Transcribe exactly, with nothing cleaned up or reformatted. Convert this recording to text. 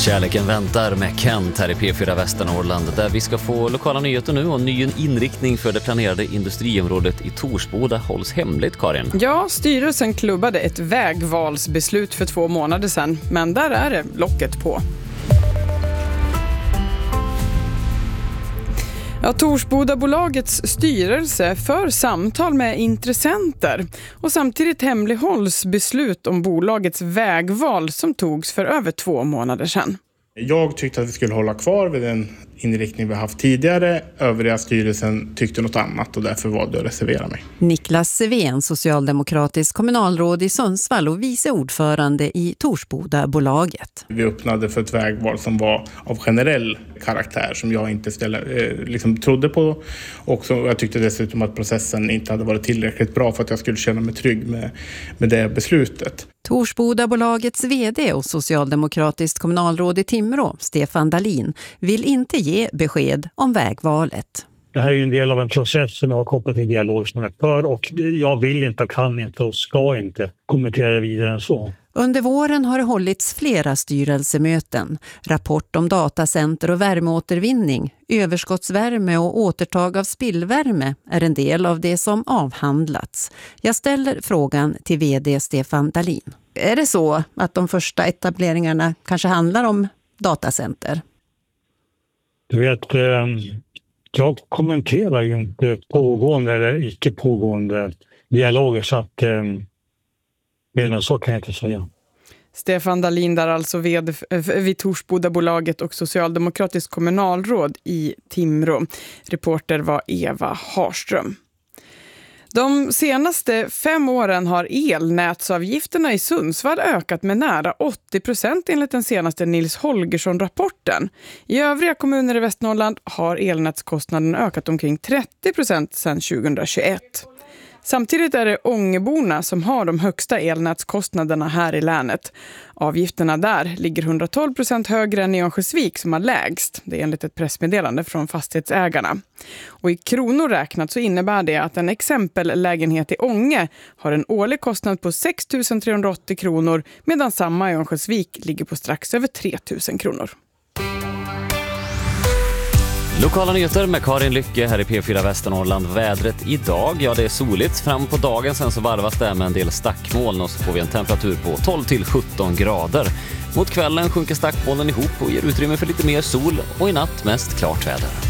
Kärleken väntar med Kent här i P fyra Västernorrland, där vi ska få lokala nyheter nu och ny inriktning för det planerade industriområdet i Torsboda hålls hemligt, Karin. Ja, styrelsen klubbade ett vägvalsbeslut för två månader sedan, men där är det locket på. Ja, Torsbodabolagets styrelse för samtal med intressenter och samtidigt hemlighålls beslut om bolagets vägval som togs för över två månader sedan. Jag tyckte att vi skulle hålla kvar vid den inriktning vi haft tidigare. Övriga styrelsen tyckte något annat och därför valde jag att reservera mig. Niklas Sevén, socialdemokratisk kommunalråd i Sundsvall och vice ordförande i Torsbodabolaget. Vi öppnade för ett vägval som var av generell karaktär som jag inte ställa, eh, liksom trodde på. Och så, jag tyckte dessutom att processen inte hade varit tillräckligt bra för att jag skulle känna mig trygg med, med det beslutet. Torsbodabolagets vd och socialdemokratiskt kommunalråd i Timrå, Stefan Dahlin, vill inte ge besked om vägvalet. Det här är ju en del av en process som jag har kopplat till dialog som är för, och jag vill inte, kan inte och ska inte kommentera vidare än så. Under våren har det hållits flera styrelsemöten. Rapport om datacenter och värmeåtervinning, överskottsvärme och återtag av spillvärme är en del av det som avhandlats. Jag ställer frågan till vd Stefan Dahlin. Är det så att de första etableringarna kanske handlar om datacenter? Du vet, jag kommenterar ju inte pågående eller icke pågående dialoger, så att men så kan jag inte säga. Stefan Dahlin där alltså vd vid Torsbodabolaget och socialdemokratisk kommunalråd i Timrå. Reporter var Eva Harström. De senaste fem åren har elnätsavgifterna i Sundsvall ökat med nära åttio procent enligt den senaste Nils Holgersson-rapporten. I övriga kommuner i Västernorrland har elnätskostnaden ökat omkring trettio procent sedan tjugohundratjugoett. Samtidigt är det Ångeborna som har de högsta elnätskostnaderna här i länet. Avgifterna där ligger hundratolv procent högre än i Örnsköldsvik som har lägst. Det är enligt ett pressmeddelande från fastighetsägarna. Och i kronor räknat så innebär det att en exempellägenhet i Ånge har en årlig kostnad på sex tusen trehundraåttio kronor medan samma i Örnsköldsvik ligger på strax över tre tusen kronor. Lokala nyheter med Karin Lycke här i P fyra Västernorrland. Vädret idag, ja det är soligt fram på dagen, sen så varvas det med en del stackmoln och så får vi en temperatur på tolv till sjutton grader. Mot kvällen sjunker stackmolnen ihop och ger utrymme för lite mer sol och i natt mest klart väder.